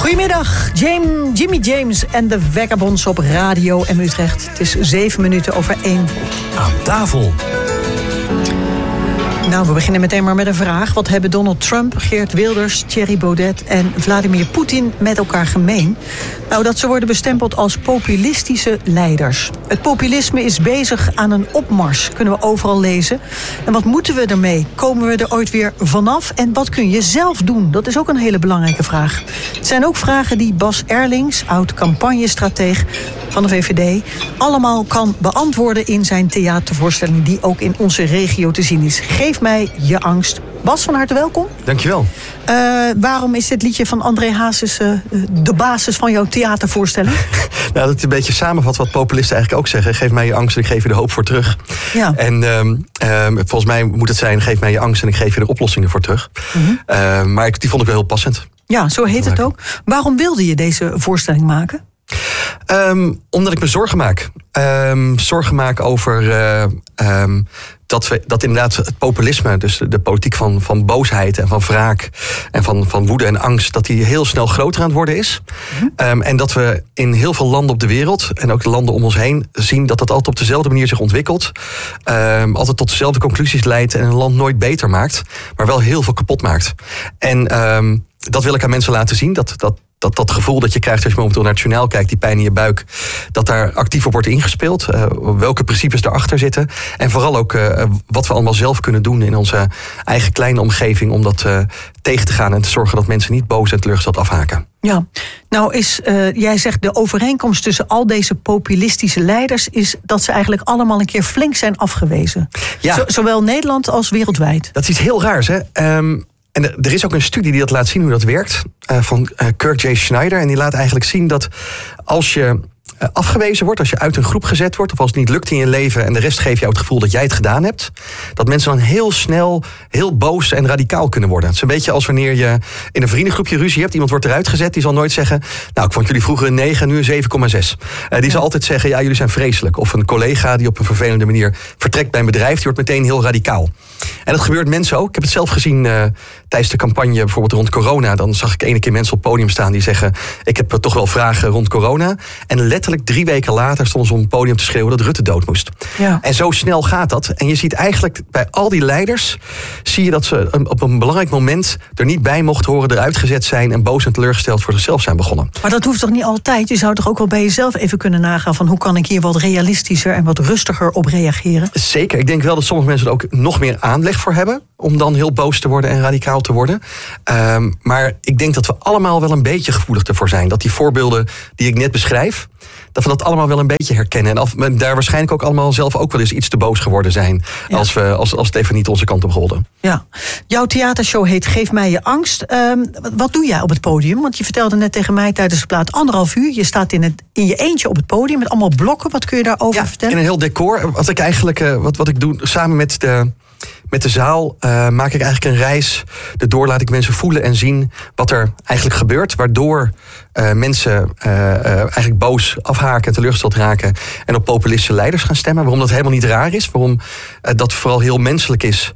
Goedemiddag, Jimmy James en de Vagabonds op Radio M Utrecht. Het is 7 minuten over 1. Aan tafel. Nou, we beginnen meteen maar met een vraag. Wat hebben Donald Trump, Geert Wilders, Thierry Baudet en Vladimir Poetin met elkaar gemeen? Nou, dat ze worden bestempeld als populistische leiders. Het populisme is bezig aan een opmars, kunnen we overal lezen. En wat moeten we ermee? Komen we er ooit weer vanaf? En wat kun je zelf doen? Dat is ook een hele belangrijke vraag. Het zijn ook vragen die Bas Erlings, oud-campagnestratege van de VVD, allemaal kan beantwoorden in zijn theatervoorstelling die ook in onze regio te zien is. Geef mij je angst. Bas, van harte welkom. Dankjewel. Waarom is dit liedje van André Hazes de basis van jouw theatervoorstelling? Nou, dat is een beetje samenvat wat populisten eigenlijk ook zeggen. Geef mij je angst en ik geef je de hoop voor terug. Ja. En volgens mij moet het zijn, geef mij je angst en ik geef je de oplossingen voor terug. Mm-hmm. Maar die vond ik wel heel passend. Ja, zo heet het ook. Waarom wilde je deze voorstelling maken? Omdat ik me zorgen maak. Zorgen maak over dat inderdaad het populisme, dus de politiek van boosheid en van wraak en van woede en angst, dat die heel snel groter aan het worden is. Mm-hmm. En dat we in heel veel landen op de wereld en ook de landen om ons heen zien dat dat altijd op dezelfde manier zich ontwikkelt. Altijd tot dezelfde conclusies leidt en een land nooit beter maakt, maar wel heel veel kapot maakt. En dat wil ik aan mensen laten zien, dat gevoel dat je krijgt als je momenteel naar het journaal kijkt, die pijn in je buik, dat daar actief op wordt ingespeeld. Welke principes erachter zitten. En vooral ook wat we allemaal zelf kunnen doen in onze eigen kleine omgeving om dat tegen te gaan en te zorgen dat mensen niet boos en teleurgesteld afhaken. Ja, nou jij zegt de overeenkomst tussen al deze populistische leiders is dat ze eigenlijk allemaal een keer flink zijn afgewezen. Ja. Zowel Nederland als wereldwijd. Dat is iets heel raars, hè? En er is ook een studie die dat laat zien hoe dat werkt. Van Kirk J. Schneider. En die laat eigenlijk zien dat als je afgewezen wordt, als je uit een groep gezet wordt, of als het niet lukt in je leven en de rest geeft jou het gevoel dat jij het gedaan hebt, dat mensen dan heel snel heel boos en radicaal kunnen worden. Het is een beetje als wanneer je in een vriendengroepje ruzie hebt, iemand wordt eruit gezet, die zal nooit zeggen, nou, ik vond jullie vroeger een 9, nu een 7,6. Die zal altijd zeggen, ja, jullie zijn vreselijk. Of een collega die op een vervelende manier vertrekt bij een bedrijf, die wordt meteen heel radicaal. En dat gebeurt mensen ook. Ik heb het zelf gezien tijdens de campagne, bijvoorbeeld rond corona. Dan zag ik ene keer mensen op het podium staan die zeggen, ik heb toch wel vragen rond corona. En letterlijk 3 weken later stonden ze op het podium te schreeuwen dat Rutte dood moest. Ja. En zo snel gaat dat. En je ziet eigenlijk bij al die leiders, zie je dat ze op een belangrijk moment er niet bij mochten horen, eruit gezet zijn en boos en teleurgesteld voor zichzelf zijn begonnen. Maar dat hoeft toch niet altijd? Je zou toch ook wel bij jezelf even kunnen nagaan van hoe kan ik hier wat realistischer en wat rustiger op reageren? Zeker. Ik denk wel dat sommige mensen er ook nog meer aanleg voor hebben om dan heel boos te worden en radicaal te worden. Maar ik denk dat we allemaal wel een beetje gevoelig ervoor zijn. Dat die voorbeelden die ik net beschrijf, dat we dat allemaal wel een beetje herkennen. En daar waarschijnlijk ook allemaal zelf ook wel eens iets te boos geworden zijn. Ja. Als het even niet onze kant op rolde. Ja. Jouw theatershow heet Geef mij je angst. Wat doe jij op het podium? Want je vertelde net tegen mij tijdens de plaat 1,5 uur. Je staat in je eentje op het podium met allemaal blokken. Wat kun je daarover vertellen? In een heel decor. Wat ik eigenlijk wat ik doe samen met de zaal maak ik eigenlijk een reis. Daardoor laat ik mensen voelen en zien wat er eigenlijk gebeurt. Waardoor mensen eigenlijk boos afhaken, teleurgesteld raken en op populistische leiders gaan stemmen. Waarom dat helemaal niet raar is. Waarom dat vooral heel menselijk is.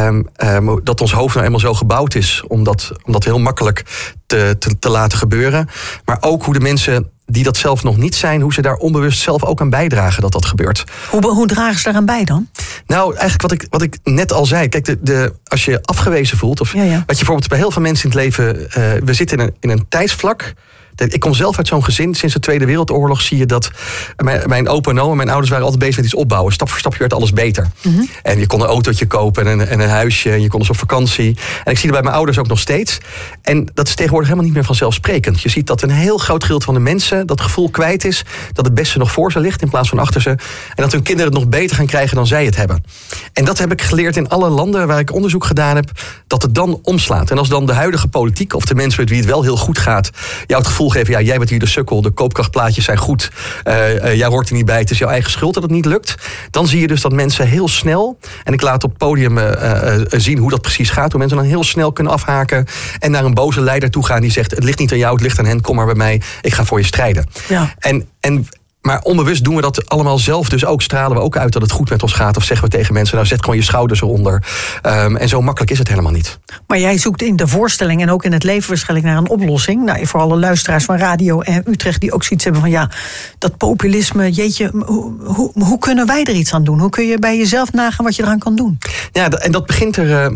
Dat ons hoofd nou eenmaal zo gebouwd is om dat heel makkelijk te laten gebeuren. Maar ook hoe de mensen die dat zelf nog niet zijn, hoe ze daar onbewust zelf ook aan bijdragen dat dat gebeurt. Hoe dragen ze daaraan bij dan? Nou, eigenlijk wat ik net al zei. Kijk, als je afgewezen voelt, of wat je bijvoorbeeld bij heel veel mensen in het leven, we zitten in een tijdsvlak. Ik kom zelf uit zo'n gezin. Sinds de Tweede Wereldoorlog zie je dat mijn opa en oma, mijn ouders waren altijd bezig met iets opbouwen. Stap voor stapje werd alles beter. Mm-hmm. En je kon een autootje kopen en een huisje. En je kon dus op vakantie. En ik zie dat bij mijn ouders ook nog steeds. En dat is tegenwoordig helemaal niet meer vanzelfsprekend. Je ziet dat een heel groot gedeelte van de mensen dat gevoel kwijt is dat het beste nog voor ze ligt in plaats van achter ze. En dat hun kinderen het nog beter gaan krijgen dan zij het hebben. En dat heb ik geleerd in alle landen waar ik onderzoek gedaan heb, dat het dan omslaat. En als dan de huidige politiek of de mensen met wie het wel heel goed gaat jou het gevoel geven, ja, jij bent hier de sukkel, de koopkrachtplaatjes zijn goed, jij hoort er niet bij, het is jouw eigen schuld dat het niet lukt. Dan zie je dus dat mensen heel snel, en ik laat op het podium zien hoe dat precies gaat, hoe mensen dan heel snel kunnen afhaken en naar een boze leider toe gaan die zegt, het ligt niet aan jou, het ligt aan hen, kom maar bij mij, ik ga voor je strijden. Ja. Maar onbewust doen we dat allemaal zelf dus ook. Stralen we ook uit dat het goed met ons gaat. Of zeggen we tegen mensen, nou zet gewoon je schouders eronder. En zo makkelijk is het helemaal niet. Maar jij zoekt in de voorstelling en ook in het leven waarschijnlijk naar een oplossing. Nou, voor alle luisteraars van Radio en Utrecht die ook zoiets hebben van ja, dat populisme, jeetje, hoe kunnen wij er iets aan doen? Hoe kun je bij jezelf nagaan wat je eraan kan doen? Ja, en dat begint er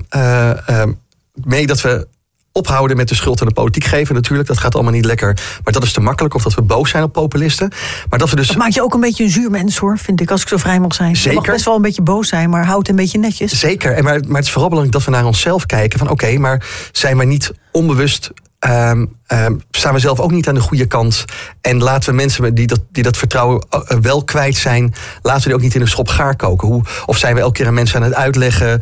mee dat we ophouden met de schuld aan de politiek geven natuurlijk. Dat gaat allemaal niet lekker. Maar dat is te makkelijk. Of dat we boos zijn op populisten. Maar dat we dus... Dat maakt je ook een beetje een zuur mens hoor, vind ik, als ik zo vrij mag zijn. Zeker. Je mag best wel een beetje boos zijn, maar houd het een beetje netjes. Zeker. Maar het is vooral belangrijk dat we naar onszelf kijken. Van oké, maar zijn we niet onbewust... staan we zelf ook niet aan de goede kant. En laten we mensen die dat vertrouwen wel kwijt zijn... laten we die ook niet in een schop gaar koken. Of zijn we elke keer aan mensen aan het uitleggen...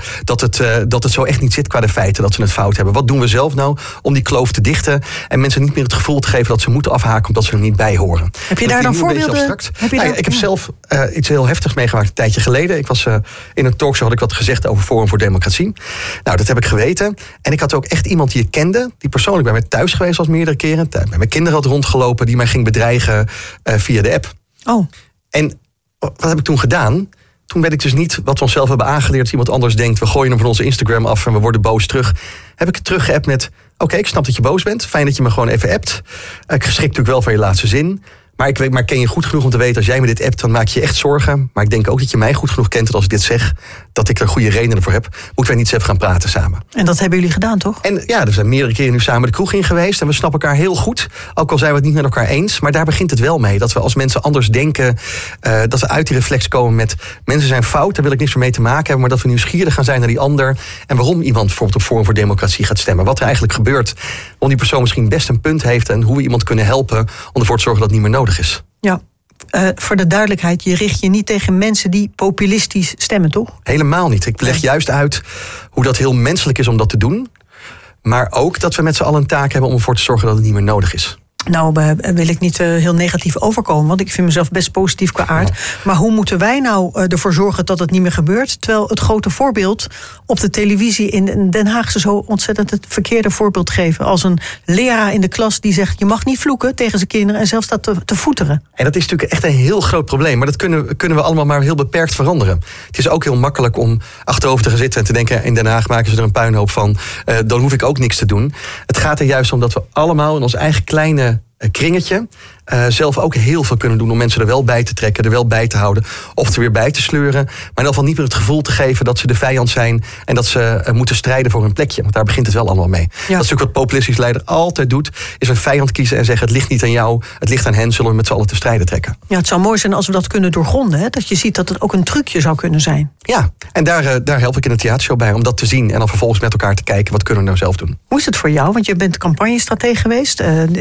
dat het zo echt niet zit qua de feiten, dat ze het fout hebben. Wat doen we zelf nou om die kloof te dichten... en mensen niet meer het gevoel te geven dat ze moeten afhaken... omdat ze er niet bij horen. Heb je daar dan voorbeelden? Ik heb zelf iets heel heftigs meegemaakt een tijdje geleden. Ik was in een talkshow, had ik wat gezegd over Forum voor Democratie. Nou, dat heb ik geweten. En ik had ook echt iemand die ik kende... die persoonlijk bij mij thuis geweest was meerdere keren. Met mijn kinderen had rondgelopen die mij ging bedreigen via de app. Oh. En wat heb ik toen gedaan? Toen ben ik dus niet wat we onszelf hebben aangeleerd... dat iemand anders denkt, we gooien hem van onze Instagram af... en we worden boos terug. Heb ik het teruggeappt met... Oké, ik snap dat je boos bent. Fijn dat je me gewoon even appt. Ik schrik natuurlijk wel van je laatste zin... Maar ken je goed genoeg om te weten, als jij me dit appt, dan maak je je echt zorgen. Maar ik denk ook dat je mij goed genoeg kent dat als ik dit zeg, dat ik er goede redenen voor heb. Moeten wij niet eens even gaan praten samen. En dat hebben jullie gedaan, toch? En ja, we zijn meerdere keren nu samen de kroeg in geweest. En we snappen elkaar heel goed. Ook al zijn we het niet met elkaar eens. Maar daar begint het wel mee. Dat we als mensen anders denken, dat we uit die reflex komen met... mensen zijn fout, daar wil ik niks meer mee te maken hebben. Maar dat we nieuwsgierig gaan zijn naar die ander. En waarom iemand bijvoorbeeld op Forum voor Democratie gaat stemmen. Wat er eigenlijk gebeurt. Waarom die persoon misschien best een punt heeft. En hoe we iemand kunnen helpen om ervoor te zorgen dat het niet meer nodig is. Ja, voor de duidelijkheid, je richt je niet tegen mensen die populistisch stemmen, toch? Helemaal niet. Ik leg juist uit hoe dat heel menselijk is om dat te doen. Maar ook dat we met z'n allen een taak hebben om ervoor te zorgen dat het niet meer nodig is. Nou, wil ik niet heel negatief overkomen, want ik vind mezelf best positief qua aard. Ja. Maar hoe moeten wij nou ervoor zorgen dat het niet meer gebeurt? Terwijl het grote voorbeeld op de televisie in Den Haag ze zo ontzettend het verkeerde voorbeeld geven. Als een leraar in de klas die zegt, je mag niet vloeken tegen zijn kinderen en zelfs dat te voeteren. En dat is natuurlijk echt een heel groot probleem. Maar dat kunnen we allemaal maar heel beperkt veranderen. Het is ook heel makkelijk om achterover te gaan zitten en te denken, in Den Haag maken ze er een puinhoop van. Dan hoef ik ook niks te doen. Het gaat er juist om dat we allemaal in ons eigen kleine kringetje zelf ook heel veel kunnen doen om mensen er wel bij te trekken, er wel bij te houden of er weer bij te sleuren. Maar in ieder geval niet meer het gevoel te geven dat ze de vijand zijn en dat ze moeten strijden voor hun plekje. Want daar begint het wel allemaal mee. Ja. Dat is natuurlijk wat populistisch leider altijd doet, is een vijand kiezen en zeggen het ligt niet aan jou, het ligt aan hen, zullen we met z'n allen te strijden trekken. Ja, het zou mooi zijn als we dat kunnen doorgronden, hè? Dat je ziet dat het ook een trucje zou kunnen zijn. Ja, en daar help ik in de theatershow bij om dat te zien en dan vervolgens met elkaar te kijken wat kunnen we nou zelf doen. Hoe is het voor jou? Want je bent campagnestratege geweest.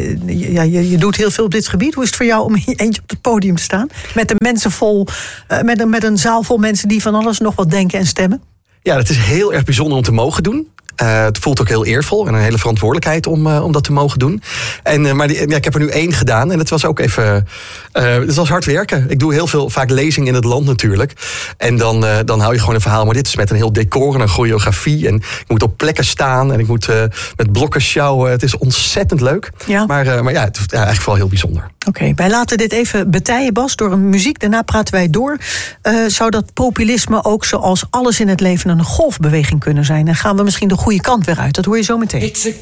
Je doet heel veel op dit gebied. Hoe is het voor jou om eentje op het podium te staan? Met een mensen vol, met een zaal vol mensen die van alles nog wat denken en stemmen? Ja, dat is heel erg bijzonder om te mogen doen. Het voelt ook heel eervol en een hele verantwoordelijkheid om dat te mogen doen. Maar ik heb er nu 1 gedaan en het was ook even... het was hard werken. Ik doe heel veel, vaak lezingen in het land natuurlijk. En dan hou je gewoon een verhaal. Maar dit is met een heel decor en een choreografie. En ik moet op plekken staan en ik moet met blokken sjouwen. Het is ontzettend leuk. Ja. Maar ja, het is eigenlijk vooral heel bijzonder. Oké, wij laten dit even betijen, Bas, door een muziek. Daarna praten wij door. Zou dat populisme ook zoals alles in het leven een golfbeweging kunnen zijn? En gaan we misschien de goede kant weer uit? Dat hoor je zo meteen.